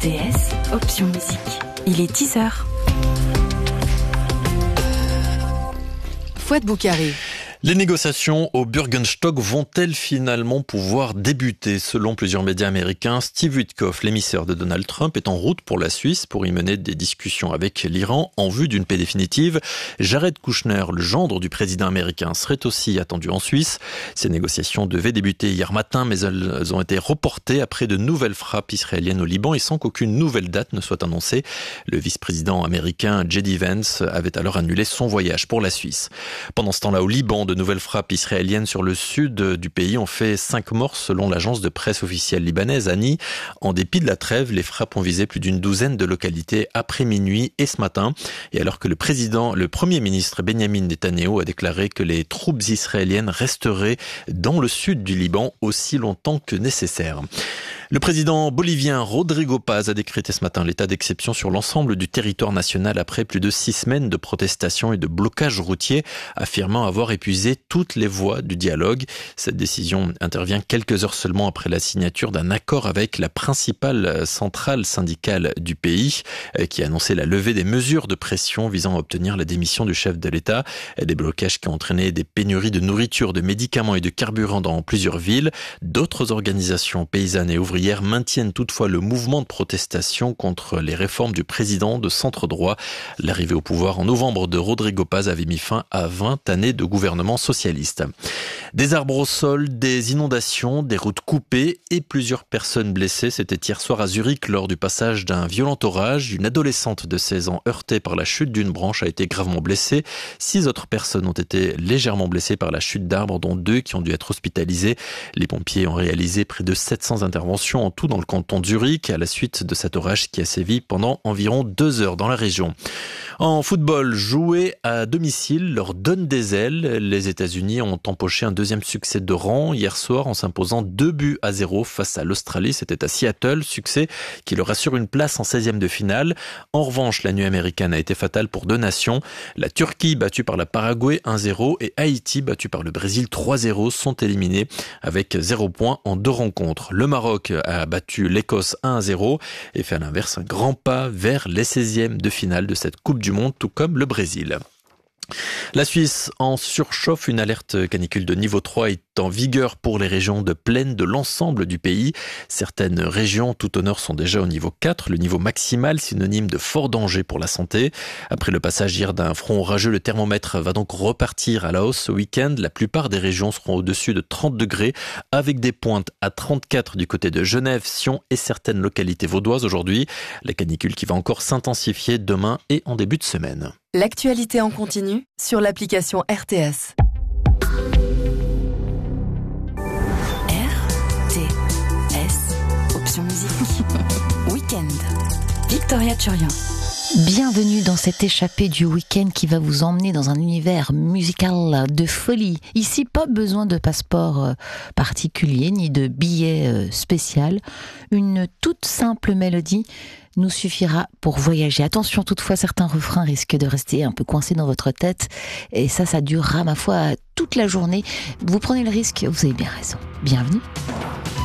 RTS, option musique. Il est 10h. Fouad Boukari. Les négociations au Bürgenstock vont-elles finalement pouvoir débuter? Selon plusieurs médias américains, Steve Witkoff, l'émissaire de Donald Trump, est en route pour la Suisse pour y mener des discussions avec l'Iran en vue d'une paix définitive. Jared Kushner, le gendre du président américain, serait aussi attendu en Suisse. Ces négociations devaient débuter hier matin, mais elles ont été reportées après de nouvelles frappes israéliennes au Liban et sans qu'aucune nouvelle date ne soit annoncée. Le vice-président américain J.D. Vance avait alors annulé son voyage pour la Suisse. Pendant ce temps-là, au Liban, de nouvelles frappes israéliennes sur le sud du pays ont fait 5 morts selon l'agence de presse officielle libanaise ANI. En dépit de la trêve, les frappes ont visé plus d'une douzaine de localités après minuit et ce matin. Et alors que le premier ministre Benjamin Netanyahou a déclaré que les troupes israéliennes resteraient dans le sud du Liban aussi longtemps que nécessaire. Le président bolivien Rodrigo Paz a décrété ce matin l'état d'exception sur l'ensemble du territoire national après plus de 6 semaines de protestations et de blocages routiers, affirmant avoir épuisé toutes les voies du dialogue. Cette décision intervient quelques heures seulement après la signature d'un accord avec la principale centrale syndicale du pays, qui a annoncé la levée des mesures de pression visant à obtenir la démission du chef de l'État. Des blocages qui ont entraîné des pénuries de nourriture, de médicaments et de carburant dans plusieurs villes. D'autres organisations paysannes et ouvrières maintiennent toutefois le mouvement de protestation contre les réformes du président de centre-droit. L'arrivée au pouvoir en novembre de Rodrigo Paz avait mis fin à 20 années de gouvernement socialiste. Des arbres au sol, des inondations, des routes coupées et plusieurs personnes blessées. C'était hier soir à Zurich lors du passage d'un violent orage. Une adolescente de 16 ans heurtée par la chute d'une branche a été gravement blessée. 6 autres personnes ont été légèrement blessées par la chute d'arbres, dont 2 qui ont dû être hospitalisées. Les pompiers ont réalisé près de 700 interventions en tout dans le canton de Zurich à la suite de cet orage qui a sévi pendant environ 2 heures dans la région. En football, jouer à domicile leur donne des ailes. Les États-Unis ont empoché un deuxième succès de rang hier soir en s'imposant 2-0 face à l'Australie. C'était à Seattle, succès qui leur assure une place en 16e de finale. En revanche, la nuit américaine a été fatale pour 2 nations. La Turquie, battue par la Paraguay 1-0 et Haïti, battue par le Brésil 3-0, sont éliminés avec 0 points en 2 rencontres. Le Maroc a battu l'Écosse 1-0 et fait à l'inverse un grand pas vers les 16e de finale de cette Coupe du Monde, tout comme le Brésil. La Suisse en surchauffe, une alerte canicule de niveau 3 est en vigueur pour les régions de plaine de l'ensemble du pays. Certaines régions tout au nord sont déjà au niveau 4, le niveau maximal synonyme de fort danger pour la santé. Après le passage hier d'un front orageux, le thermomètre va donc repartir à la hausse ce week-end. La plupart des régions seront au-dessus de 30 degrés avec des pointes à 34 du côté de Genève, Sion et certaines localités vaudoises aujourd'hui. La canicule qui va encore s'intensifier demain et en début de semaine. L'actualité en continu sur l'application RTS. RTS, option musique. Week-end. Victoria Turian. Bienvenue dans cette échappée du week-end qui va vous emmener dans un univers musical de folie. Ici, pas besoin de passeport particulier ni de billet spécial. Une toute simple mélodie nous suffira pour voyager. Attention toutefois, certains refrains risquent de rester un peu coincés dans votre tête et ça durera ma foi toute la journée. Vous prenez le risque, vous avez bien raison. Bienvenue.